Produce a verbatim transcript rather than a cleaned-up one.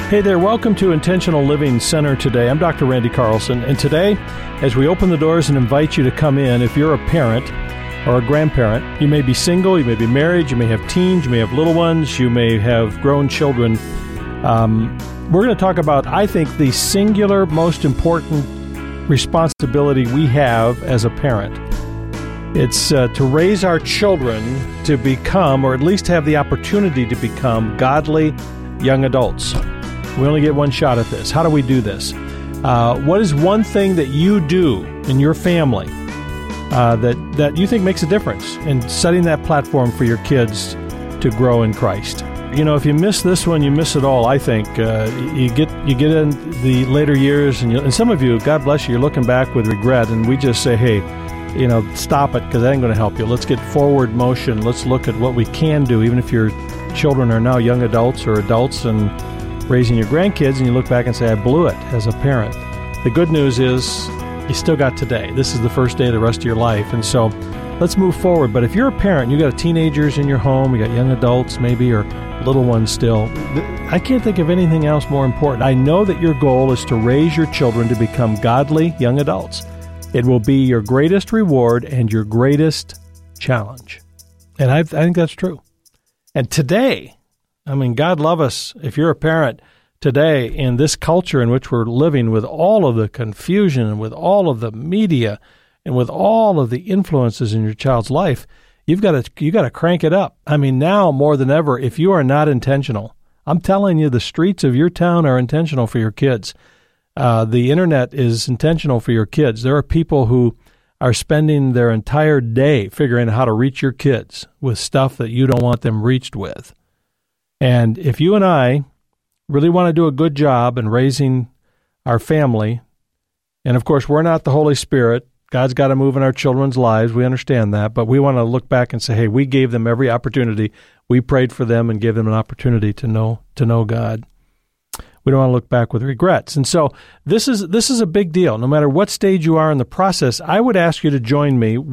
Hey there, welcome to Intentional Living Center today. I'm Doctor Randy Carlson, and today, as we open the doors and invite you to come in, if you're a parent or a grandparent, you may be single, you may be married, you may have teens, you may have little ones, you may have grown children. Um, we're going to talk about, I think, the singular most important responsibility we have as a parent. It's uh, to raise our children to become, or at least have the opportunity to become, godly young adults. We only get one shot at this. How do we do this? Uh, what is one thing that you do in your family uh, that, that you think makes a difference in setting that platform for your kids to grow in Christ? You know, if you miss this one, you miss it all, I think. Uh, you get you get in the later years, and, you, and some of you, God bless you, you're looking back with regret, and we just say, hey, you know, stop it, because that ain't going to help you. Let's get forward motion. Let's look at what we can do, even if your children are now young adults or adults and raising your grandkids, and you look back and say, I blew it as a parent. The good news is you still got today. This is the first day of the rest of your life, and so let's move forward. But if you're a parent, you got teenagers in your home, you got young adults maybe, or little ones still, I can't think of anything else more important. I know that your goal is to raise your children to become godly young adults. It will be your greatest reward and your greatest challenge. And I, I think that's true. And today, I mean, God love us, if you're a parent today in this culture in which we're living, with all of the confusion and with all of the media and with all of the influences in your child's life, you've got to you got to crank it up. I mean, now more than ever, if you are not intentional, I'm telling you, the streets of your town are intentional for your kids. Uh, the internet is intentional for your kids. There are people who are spending their entire day figuring out how to reach your kids with stuff that you don't want them reached with. And if you and I really want to do a good job in raising our family, and of course, we're not the Holy Spirit. God's got to move in our children's lives. We understand that. But we want to look back and say, hey, we gave them every opportunity. We prayed for them and gave them an opportunity to know to know God. We don't want to look back with regrets. And so this is this is a big deal. No matter what stage you are in the process, I would ask you to join me